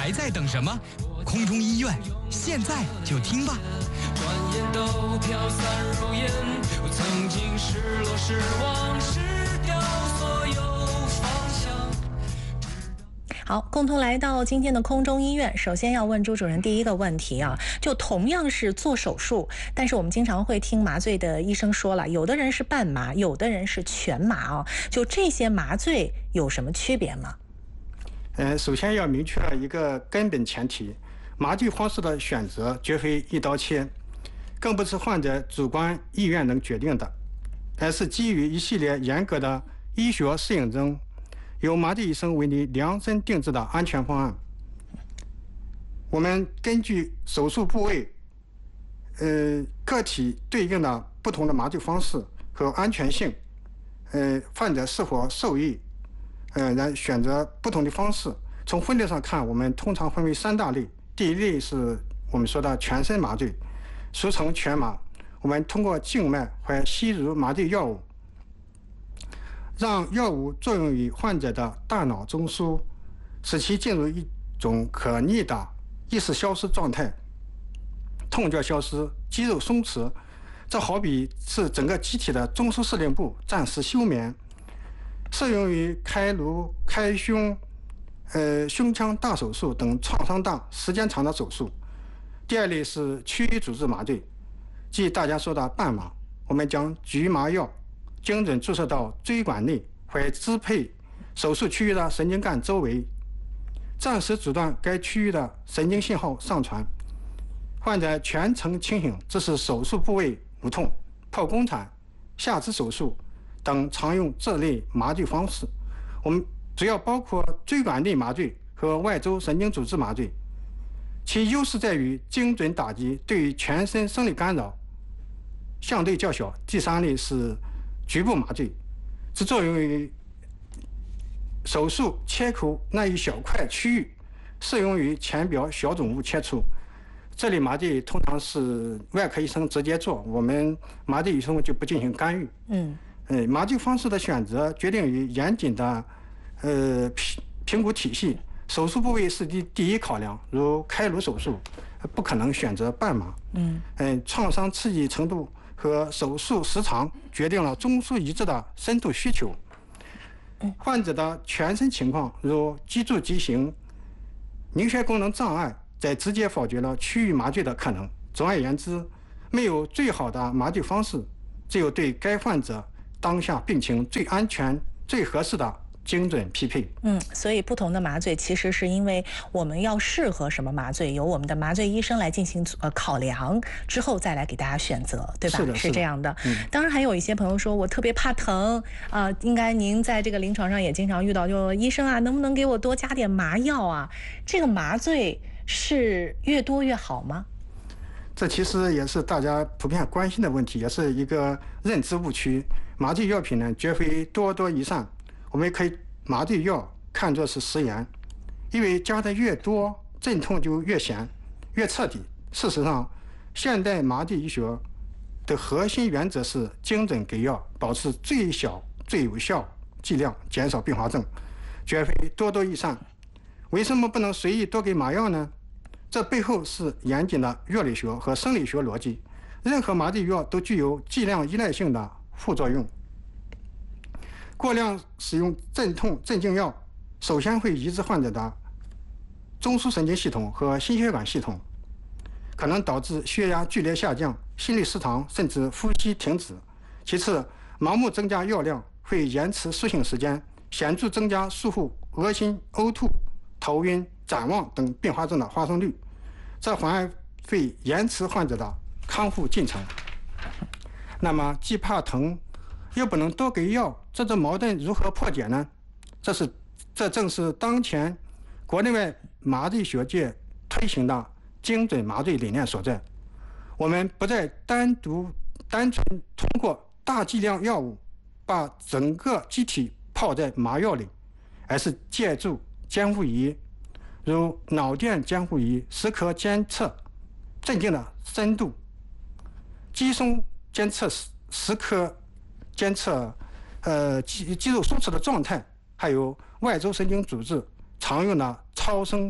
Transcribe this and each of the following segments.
还在等什么？空中医院现在就听吧。 转眼都飘散如烟，我曾经失落失望失掉所有方向。 好，共同来到今天的空中医院。首先要问朱主任第一个问题啊，就同样是做手术，但是我们经常会听麻醉的医生说了，有的人是半麻，有的人是全麻啊，就这些麻醉有什么区别吗？ 首先要明确一个根本前提，麻醉方式的选择绝非一刀切，更不是患者主观意愿能决定的，而是基于一系列严格的医学适应症，由麻醉医生为你量身定制的安全方案。我们根据手术部位，个体对应的不同的麻醉方式和安全性，患者是否受益，来选择不同的方式。从分类上看，我们通常分为3大类。第一类是我们说的全身麻醉，俗称全麻。我们通过静脉或吸入麻醉药物，让药物作用于患者的大脑中枢，使其进入一种可逆的意识消失状态，痛觉消失，肌肉松弛。这好比是整个机体的中枢司令部暂时休眠，适用于开颅、开胸、胸腔大手术等创伤大、时间长的手术。第二类是区域主治麻醉，即大家说的半麻。我们将局麻药精准注射到椎管内或支配手术区域的神经干周围，暂时阻断该区域的神经信号上传，患者全程清醒。这是手术部位无痛、剖宫产、下肢手术等常用这类麻醉方式。我们主要包括椎管内麻醉和外周神经组织麻醉，其优势在于精准打击，对于全身生理干扰相对较小。第3类是局部麻醉，只作用于手术切口那一小块区域，适用于浅表小肿物切除。这类麻醉通常是外科医生直接做，我们麻醉医生就不进行干预。麻醉方式的选择决定于严谨的评估体系，手术部位是第一考量，如开颅手术不可能选择半麻。创伤刺激程度和手术时长决定了中枢移植的深度需求。患者的全身情况，如脊柱畸形、凝血功能障碍，则直接否决了区域麻醉的可能。总而言之，没有最好的麻醉方式，只有对该患者当下病情最安全、最合适的精准匹配。 所以不同的麻醉其实是因为我们要适合什么麻醉，由我们的麻醉医生来进行考量，之后再来给大家选择，对吧？是这样的。当然还有一些朋友说我特别怕疼应该您在这个临床上也经常遇到，就医生啊，能不能给我多加点麻药啊？这个麻醉是越多越好吗？ 这其实也是大家普遍关心的问题，也是一个认知误区。麻醉药品呢，绝非多多益善。我们可以麻醉药看作是食盐，因为加的越多，镇痛就越显、越彻底。事实上，现代麻醉医学的核心原则是精准给药，保持最小、最有效剂量，减少并发症，绝非多多益善。为什么不能随意多给麻药呢？这背后是严谨的药理学和生理学逻辑。任何麻醉药都具有剂量依赖性的副作用。过量使用镇痛镇静药，首先会抑制患者的中枢神经系统和心血管系统，可能导致血压剧烈下降、心律失常，甚至呼吸停止。其次，盲目增加药量会延迟苏醒时间，显著增加术后恶心、呕吐、头晕、展望等并发症的发生率，这反而会延迟患者的康复进程。那么，既怕疼又不能多给药，这种矛盾如何破解呢？这正是当前国内外麻醉学界推行的精准麻醉理念所在。我们不再单纯通过大剂量药物把整个机体泡在麻药里，而是借助监护仪，如脑电监护仪，时刻监测镇静的深度，肌松监测时刻监测肌肉松弛的状态，还有外周神经组织常用的超声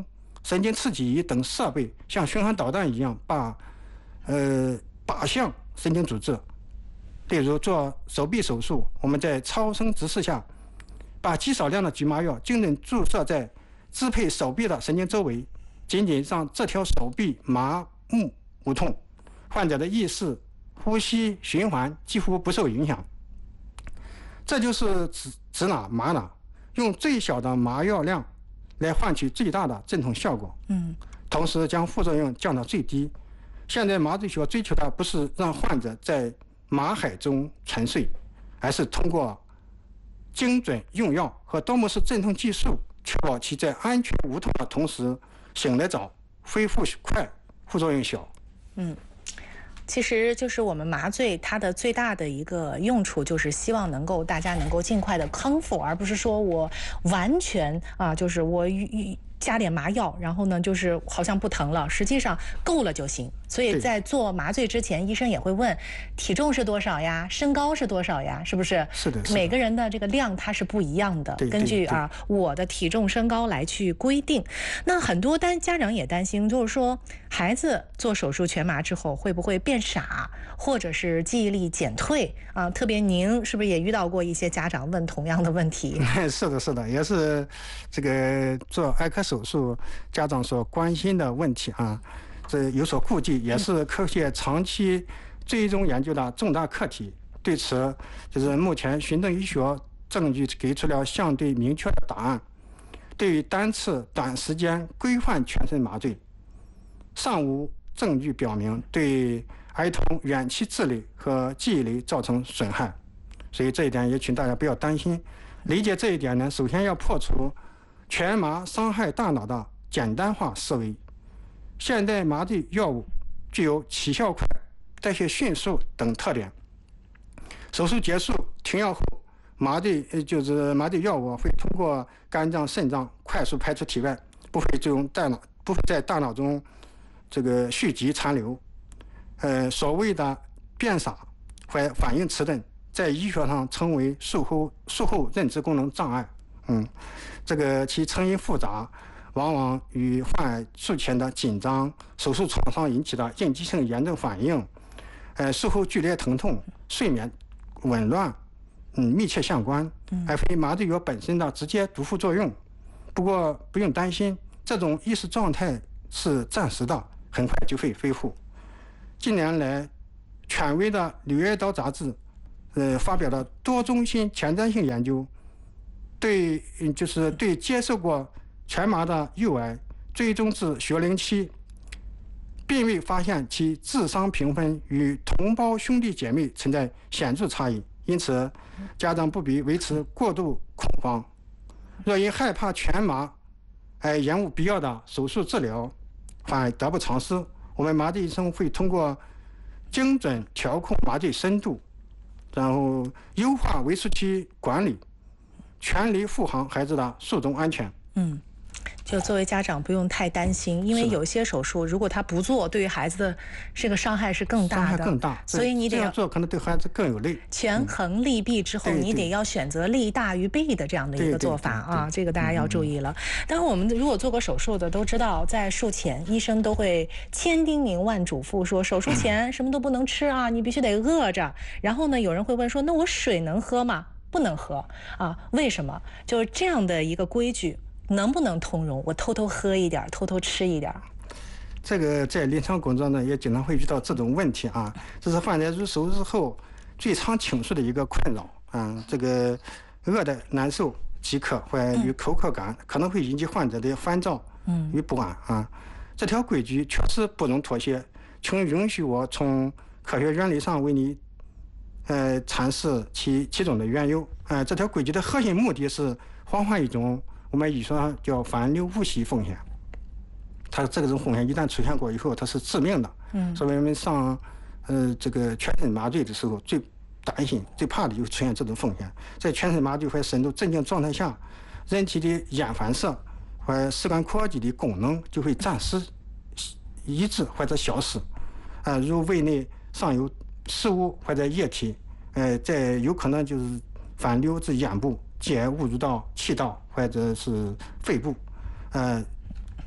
神经刺激仪等设备像巡航导弹一样靶向神经组织。例如做手臂手术，我们在超声直视下，把极少量的局麻药精准注射在支配手臂的神经周围，仅仅让这条手臂麻木无痛，患者的意识、呼吸、循环几乎不受影响。这就是指哪麻哪，用最小的麻药量来换取最大的镇痛效果。同时将副作用降到最低。现在麻醉学追求的不是让患者在麻海中沉睡，而是通过精准用药和多模式镇痛技术，确保其在安全无痛的同时醒得早、恢复快、副作用小。 其实就是我们麻醉它的最大的一个用处，就是希望大家能够尽快的康复，而不是说我完全就是我加点麻药，然后呢就是好像不疼了，实际上够了就行。所以在做麻醉之前，医生也会问体重是多少呀，身高是多少呀，是不是？ 是的。 每个人的这个量它是不一样的，根据我的体重身高来去规定。那很多家长也担心，就是说孩子做手术全麻之后会不会变傻，或者是记忆力减退啊？特别您是不是也遇到过一些家长问同样的问题？ 是的，也是这个做外科手术家长所关心的问题啊。这有所顾忌，也是科学长期追踪研究的重大课题。对此，就是目前循证医学证据给出了相对明确的答案。对于单次短时间规范全身麻醉，尚无证据表明对儿童远期智力和记忆力造成损害，所以这一点也请大家不要担心。理解这一点呢，首先要破除全麻伤害大脑的简单化思维。现代麻醉药物具有起效快、代谢迅速等特点。手术结束停药后，麻醉药物会通过肝脏、肾脏快速排出体外，不会在大脑中这个蓄积残留。所谓的变傻或反应迟钝，在医学上称为术后认知功能障碍。这个其成因复杂，往往与患儿术前的紧张、手术创伤引起的应激性炎症反应、术后剧烈疼痛、睡眠紊乱密切相关，而非麻醉药本身的直接毒副作用。不过不用担心，这种意识状态是暂时的，很快就会恢复。近年来，权威的《柳叶刀》杂志发表了多中心前瞻性研究，对接受过全麻的幼儿追踪至学龄期，并未发现其智商评分与同胞兄弟姐妹存在显著差异。因此，家长不必为此过度恐慌。若因害怕全麻而延误必要的手术治疗，反而得不偿失。我们麻醉医生会通过精准调控麻醉深度，然后优化围术期管理，全力护航孩子的术中安全。 就作为家长不用太担心，因为有些手术如果他不做，对于孩子的这个伤害是更大的， 伤害更大， 所以你得这样做可能对孩子更有利。 权衡利弊之后，你得要选择利大于弊的这样的一个做法啊，这个大家要注意了。当然，我们如果做过手术的都知道，在术前医生都会千叮咛万嘱咐说，手术前什么都不能吃啊，你必须得饿着。然后呢，有人会问说，那我水能喝吗？不能喝啊，为什么？就是这样的一个规矩。能不能通融？我偷偷喝一点，偷偷吃一点。 这个在临床工作呢，也经常会遇到这种问题啊。这是患者入手术后最常倾诉的一个困扰啊。这个饿的难受、饥渴或与口渴感，可能会引起患者的烦躁与不安啊。这条规矩确实不容妥协，请允许我从科学原理上为你阐释其中的缘由。这条规矩的核心目的是防范一种我们医学上叫反流误吸风险。它这种风险一旦出现过以后，它是致命的。所以我们上这个全身麻醉的时候，最担心、最怕的就是出现这种风险。在全身麻醉或深度镇静状态下，人体的眼反射或视感扩肌的功能就会暂时抑制或者消失。如胃内尚有食物或者液体，在有可能就是反流至眼部，进而误入到气道或者是肺部。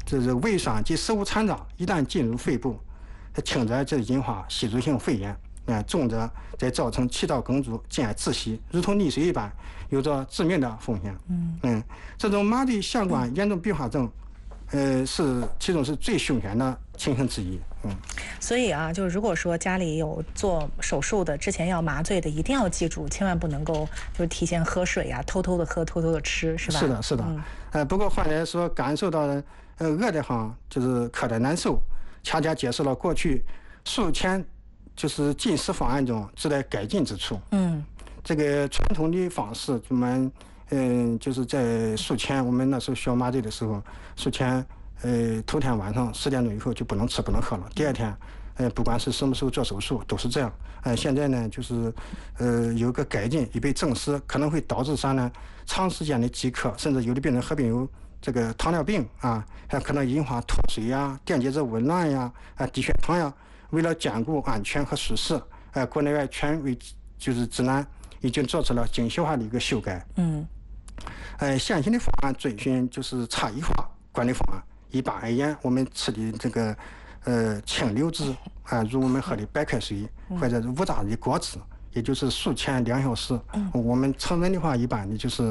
这是胃酸及食物残渣一旦进入肺部，轻则这引发吸入性肺炎，重则再造成气道梗阻，进而窒息，如同溺水一般，有着致命的风险。这种麻醉相关严重并发症，是其中是最凶险的情形之一。 所以啊，就是如果说家里有做手术的，之前要麻醉的，一定要记住，千万不能够就是提前喝水啊，偷偷的喝，偷偷的吃，是吧？ 是的，是的。不过患者说感受到的饿得慌，就是渴得难受，恰恰揭示了过去术前就是进食方案中值得改进之处。这个传统的方式，我们就是在术前，我们那时候需要麻醉的时候，术前头天晚上10点钟以后就不能吃不能喝了，第二天不管是什么时候做手术都是这样。现在呢就是有个改进已被证实，可能会导致啥呢？长时间的饥渴，甚至有的病人合并有这个糖尿病啊，还可能引发脱水呀、电解质紊乱呀、低血糖呀。为了兼顾安全和舒适，国内外权威就是指南已经做出了精细化的一个修改。现行的方案遵循就是差异化管理方案。一般而言，我们吃的这个清流质如我们喝的白开水或者是无渣的果汁，也就是术前2小时。我们成人的话，一般的就是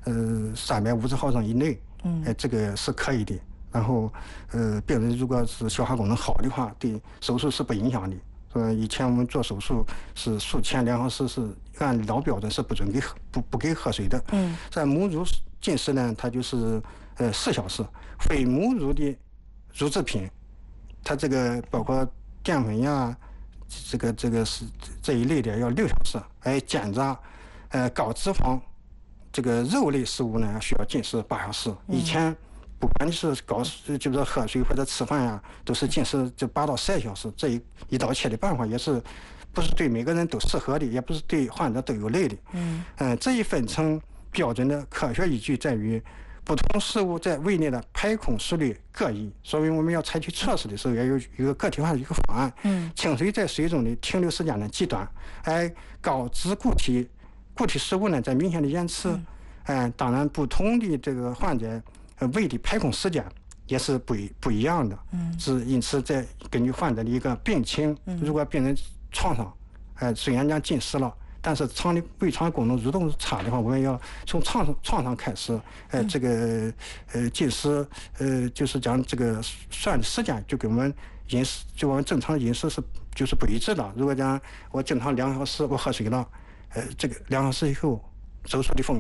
350毫升以内。这个是可以的。然后病人如果是消化功能好的话，对手术是不影响的。以前我们做手术是术前2小时是按老标准是不准不给喝水的。在母乳进食呢，它就是4小时。非母乳的乳制品，它这个包括淀粉呀，这个是这一类的要6小时。煎炸高脂肪这个肉类食物呢，需要进食8小时。以前不管你是就是喝水或者吃饭呀，都是进食就8到12小时。这一刀切的办法也是不是对每个人都适合的，也不是对患者都有利的。这一分成标准的科学依据在于不同食物在胃内的排空速率各异，所以我们要采取措施的时候，也有一个个体化的一个方案。清水在水中的停留时间呢极短，而高脂固体食物呢在明显的延迟。当然不同的这个患者胃的排空时间也是不一样的。是因此在根据患者的一个病情，如果病人床上虽然讲进食了，但是胃肠功能蠕动差的话，我们要从床上开始，这个进食，就是讲这个算的时间就跟我们饮食，就我们正常的饮食就是不一致的。如果讲我正常2小时我喝水了，这个2小时以后手术的风